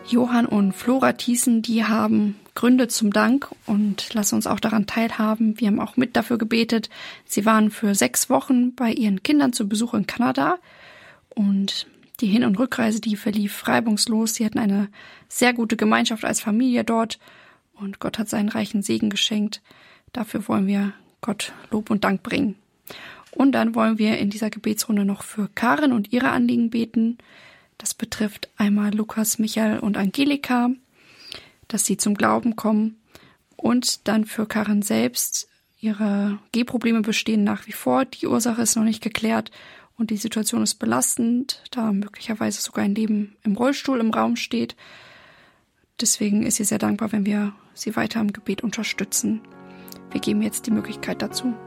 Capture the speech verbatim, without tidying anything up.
Johann und Flora Thiessen, die haben Gründe zum Dank und lassen uns auch daran teilhaben. Wir haben auch mit dafür gebetet. Sie waren für sechs Wochen bei ihren Kindern zu Besuch in Kanada und die Hin- und Rückreise, die verlief reibungslos. Sie hatten eine sehr gute Gemeinschaft als Familie dort und Gott hat seinen reichen Segen geschenkt. Dafür wollen wir Gott Lob und Dank bringen. Und dann wollen wir in dieser Gebetsrunde noch für Karin und ihre Anliegen beten. Das betrifft einmal Lukas, Michael und Angelika, dass sie zum Glauben kommen. Und dann für Karin selbst. Ihre Gehprobleme bestehen nach wie vor. Die Ursache ist noch nicht geklärt und die Situation ist belastend, da möglicherweise sogar ein Leben im Rollstuhl im Raum steht. Deswegen ist sie sehr dankbar, wenn wir sie weiter im Gebet unterstützen. Wir geben jetzt die Möglichkeit dazu.